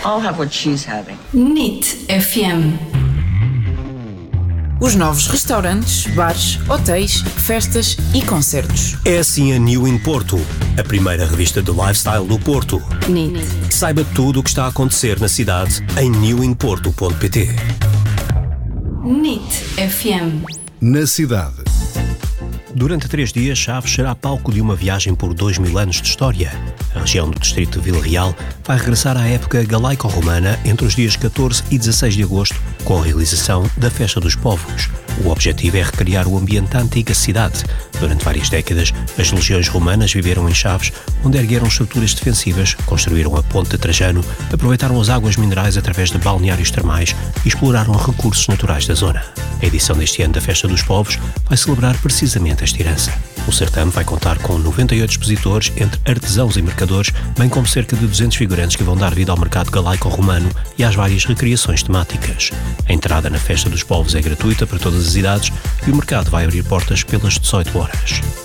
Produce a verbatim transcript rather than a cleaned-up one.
I'll have what she's having. N I T F M. Os novos restaurantes, bares, hotéis, festas e concertos. É assim a New in Porto, a primeira revista de lifestyle do Porto. N I T. Saiba tudo o que está a acontecer na cidade em new in porto ponto pt. N I T F M. Na cidade. Durante três dias, Chaves será palco de uma viagem por dois mil anos de história. A região do distrito de Vila Real vai regressar à época galaico-romana entre os dias catorze e dezasseis de agosto, com a realização da Festa dos Povos. O objetivo é recriar o ambiente da antiga cidade. Durante várias décadas, as legiões romanas viveram em Chaves, onde ergueram estruturas defensivas, construíram a Ponte de Trajano, aproveitaram as águas minerais através de balneários termais e exploraram recursos naturais da zona. A edição deste ano da Festa dos Povos vai celebrar precisamente esta herança. O certame vai contar com noventa e oito expositores, entre artesãos e mercadores, bem como cerca de duzentos figurantes que vão dar vida ao mercado galaico-romano e às várias recriações temáticas. A entrada na Festa dos Povos é gratuita para todas as idades e o mercado vai abrir portas pelas dezoito horas.